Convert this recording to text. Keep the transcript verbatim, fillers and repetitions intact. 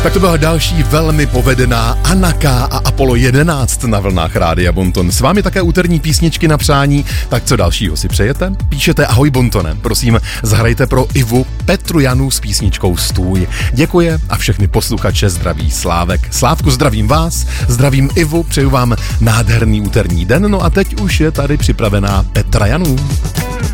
Tak to byla další velmi povedená Anaka a Apollo jedenáct na vlnách Rádia Bonton. S vámi také úterní písničky na přání, tak co dalšího si přejete? Píšete ahoj Bontone, prosím, zahrajte pro Ivu Petru Janu s písničkou Stůj. Děkuje a všechny posluchače zdraví Slávek. Slávku, zdravím vás, zdravím Ivu, přeju vám nádherný úterní den, no a teď už je tady připravená Petra Janů.